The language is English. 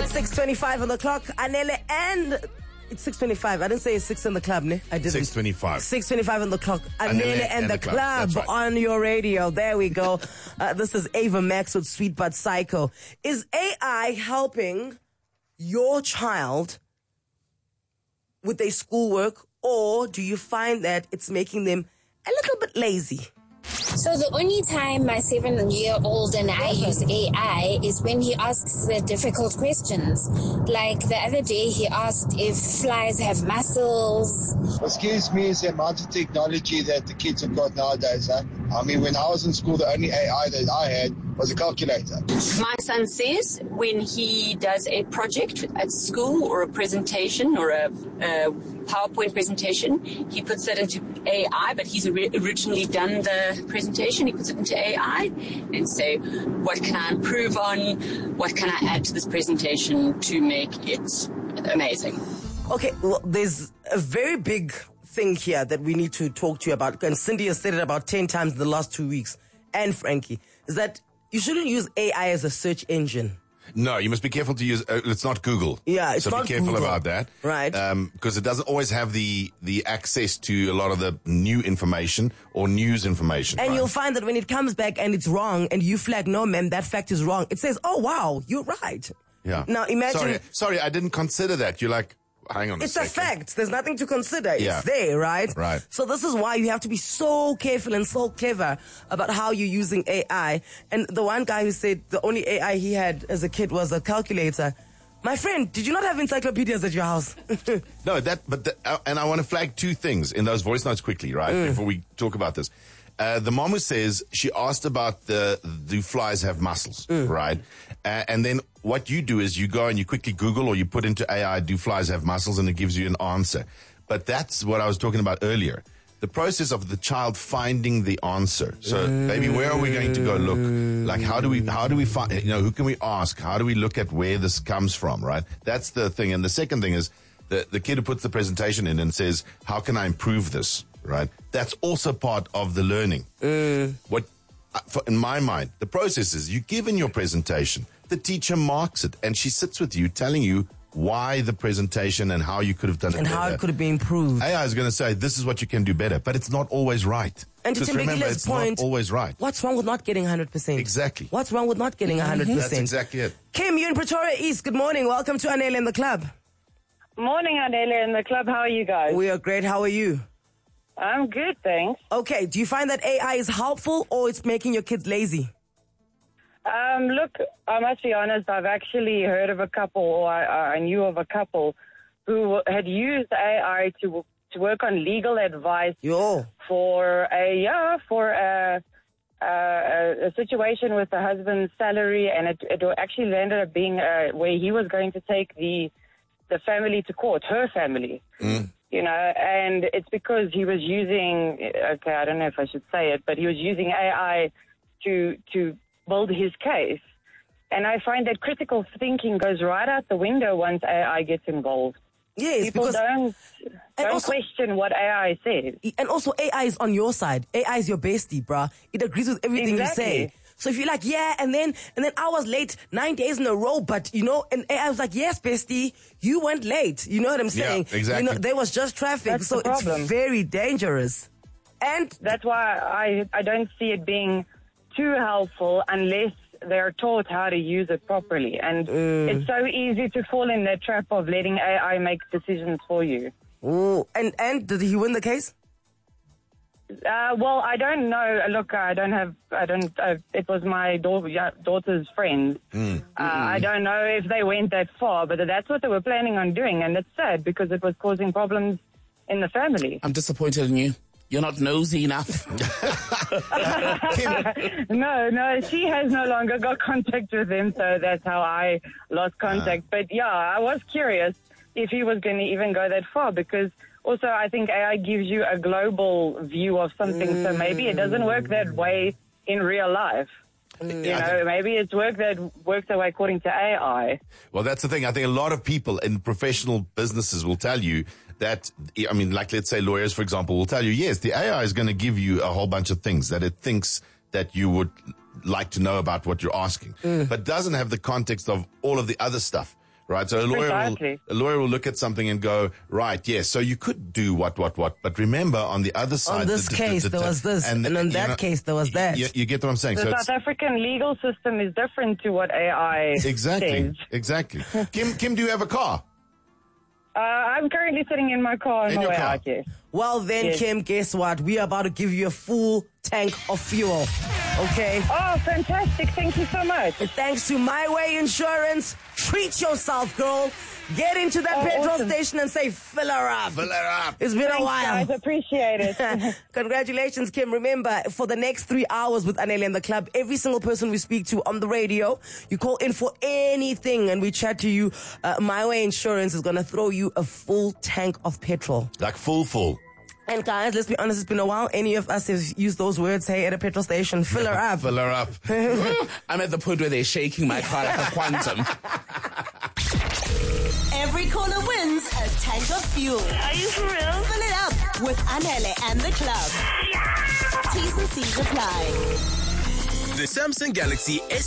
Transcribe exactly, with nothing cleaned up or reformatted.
six twenty-five on the clock. Anele and it's six twenty-five. I didn't say it's six in the club, ne? I didn't. six twenty-five. six twenty-five on the clock. Anele, Anele and, and the, the club, club right. on your radio. There we go. uh, this is Ava Max with Sweet But Psycho. Is A I helping your child with their schoolwork, or do you find that it's making them a little bit lazy? So the only time my seven-year-old and I use A I is when he asks the difficult questions. Like the other day, he asked if flies have muscles. What scares me is the amount of technology that the kids have got nowadays. Huh? I mean, when I was in school, the only A I that I had was a calculator. My son says when he does a project at school or a presentation or a, a PowerPoint presentation, he puts that into A I, but he's originally done the presentation. He puts it into A I and say, what can I improve on? What can I add to this presentation to make it amazing? Okay, well, there's a very big thing here that we need to talk to you about, and Cindy has said it about ten times in the last two weeks, and Frankie, is that you shouldn't use A I as a search engine. No, you must be careful to use, uh, it's not Google. Yeah, it's so not be careful Google. about that. Right. Um, because it doesn't always have the, the access to a lot of the new information or news information. And right? you'll find that when it comes back and it's wrong and you flag, no, ma'am, that fact is wrong, it says, oh, wow, you're right. Yeah. Now imagine. Sorry, sorry, I didn't consider that. You're like, hang on a It's second. a fact. There's nothing to consider. Yeah. It's there, right? Right. So this is why you have to be so careful and so clever about how you're using A I. And the one guy who said the only A I he had as a kid was a calculator. My friend, did you not have encyclopedias at your house? No, that, but, the, uh, and I want to flag two things in those voice notes quickly, right? Mm. Before we talk about this. Uh, the mom who says she asked about the, do flies have muscles, Mm. right? Uh, and then what you do is you go and you quickly Google or you put into A I, do flies have muscles? And it gives you an answer. But that's what I was talking about earlier. The process of the child finding the answer. So, baby, where are we going to go look? Like, how do we, how do we find, you know, who can we ask? How do we look at where this comes from, right? That's the thing. And the second thing is the, the kid who puts the presentation in and says, how can I improve this, right? That's also part of the learning. Mm. What, uh, for, in my mind, the process is you give in your presentation, the teacher marks it, and she sits with you telling you why the presentation and how you could have done it and better. how it could have been improved. A I is going to say, this is what you can do better, but it's not always right. And to Just Tim remember, Bigelo's it's point, not always right. What's wrong with not getting one hundred percent? Exactly. What's wrong with not getting one hundred percent? That's exactly it. Kim, you're in Pretoria East. Good morning. Welcome to Anele in the Club. Morning, Adela in the club. How are you guys? We are great. How are you? I'm good, thanks. Okay. Do you find that A I is helpful or it's making your kids lazy? Um, look, I must be honest, I've actually heard of a couple, or I, I knew of a couple, who had used A I to to work on legal advice Yo. for a, yeah, for a, a, a situation with the husband's salary, and it, it actually ended up being uh, where he was going to take the the family to court, her family. Mm. You know, and it's because he was using, okay, I don't know if I should say it, but he was using A I to to build his case. And I find that critical thinking goes right out the window once A I gets involved. Yes, People because don't, don't also- question what A I says. and also A I is on your side. A I is your bestie, bruh. It agrees with everything Exactly. you say. So if you're like, yeah, and then and then I was late nine days in a row, but you know, and A I was like, yes, bestie, you went late. You know what I'm Yeah, saying? exactly. You know, there was just traffic, That's so the problem. it's very dangerous. And That's why I, I don't see it being too helpful unless they're taught how to use it properly. And Mm. it's so easy to fall in that trap of letting A I make decisions for you. ooh, and and did he win the case? Uh, well, I don't know. Look, I don't have, I don't, uh, it was my da- yeah, daughter's friend. Mm. Uh, I don't know if they went that far, but that's what they were planning on doing. And it's sad because it was causing problems in the family. I'm disappointed in you. You're not nosy enough. No, no, she has no longer got contact with him, so that's how I lost contact. But yeah, I was curious if he was going to even go that far, because also I think A I gives you a global view of something, so maybe it doesn't work that way in real life. You know, maybe it's work that works that way according to A I. Well, that's the thing. I think a lot of people in professional businesses will tell you that, I mean, like let's say lawyers, for example, will tell you, yes, the A I is going to give you a whole bunch of things that it thinks that you would like to know about what you're asking, but doesn't have the context of all of the other stuff. right? So a lawyer, Precisely. will, a lawyer will look at something and go, right, yes, so you could do what, what, what. But remember, on the other side... On this the- the- case, the- there was this, and, and, on you that know, case, there was that. You, you get what I'm saying? The so South it's, African legal system is different to what A I exactly, says. exactly. Kim, Kim, do you have a car? Uh, I'm currently sitting in my car on In my your way car? out, yes. Well then, Yes. Kim, guess what? We are about to give you a full tank of fuel. Okay? Oh, fantastic. Thank you so much. And thanks to My Way Insurance, treat yourself, girl. Get into that Oh, petrol awesome. station and say, fill her up. Fill her up. It's been a Thanks, while. guys. Appreciate it. Congratulations, Kim. Remember, for the next three hours with Anele and the club, every single person we speak to on the radio, you call in for anything and we chat to you. Uh, My Way Insurance is going to throw you a full tank of petrol. Like full, full. And guys, let's be honest, it's been a while. Any of us have used those words, hey, at a petrol station, fill her up. Fill her up. I'm at the point where they're shaking my car like a quantum. Every caller wins a tank of fuel. Are you for real? Fill it up with Anele and the club. T's and C's apply. The Samsung Galaxy S